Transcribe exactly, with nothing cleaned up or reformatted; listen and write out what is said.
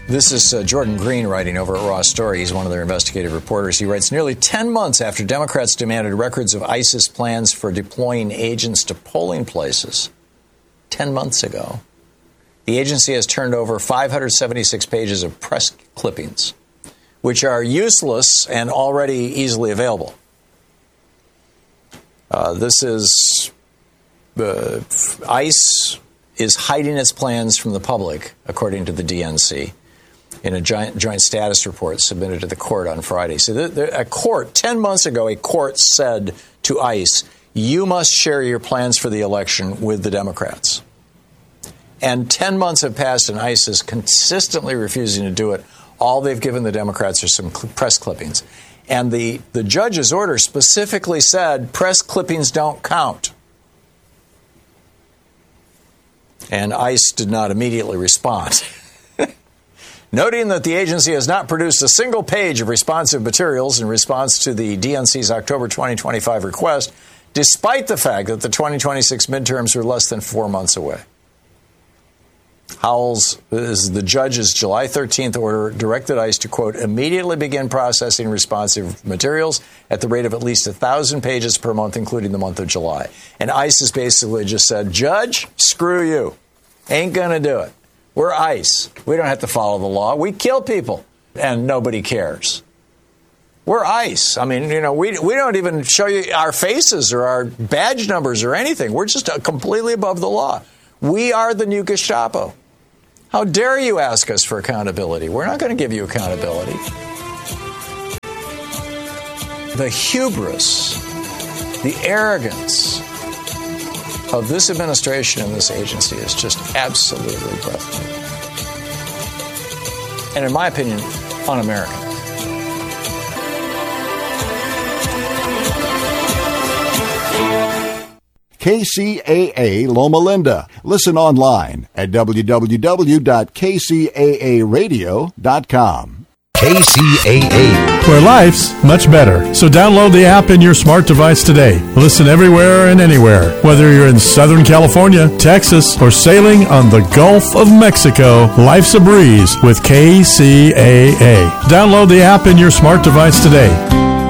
This is uh, Jordan Green writing over at Raw Story. He's one of their investigative reporters. He writes, nearly ten months after Democrats demanded records of ISIS plans for deploying agents to polling places, ten months ago, the agency has turned over five hundred seventy-six pages of press clippings, which are useless and already easily available. Uh, this is uh, ICE is hiding its plans from the public, according to the D N C, in a joint, joint status report submitted to the court on Friday. So the, the, a court, ten months ago, a court said to ICE, you must share your plans for the election with the Democrats. And ten months have passed, and ICE is consistently refusing to do it. All they've given the Democrats are some cl- press clippings. And the, the judge's order specifically said press clippings don't count. And ICE did not immediately respond. Noting that the agency has not produced a single page of responsive materials in response to the D N C's October twenty twenty-five request, despite the fact that the twenty twenty-six midterms are less than four months away. Howells, is the judge's July thirteenth order, directed ICE to, quote, immediately begin processing responsive materials at the rate of at least one thousand pages per month, including the month of July. And ICE has basically just said, Judge, screw you. Ain't going to do it. We're ICE. We don't have to follow the law. We kill people, and nobody cares. We're ICE. I mean, you know, we we don't even show you our faces or our badge numbers or anything. We're just completely above the law. We are the new Gestapo. How dare you ask us for accountability? We're not going to give you accountability. The hubris, the arrogance of this administration and this agency is just absolutely breathtaking. And in my opinion, un-American. K C A A Loma Linda. Listen online at w w w dot k c a a radio dot com. K C A A, where life's much better. So download the app in your smart device today. Listen everywhere and anywhere. Whether you're in Southern California, Texas, or sailing on the Gulf of Mexico, life's a breeze with K C A A. Download the app in your smart device today.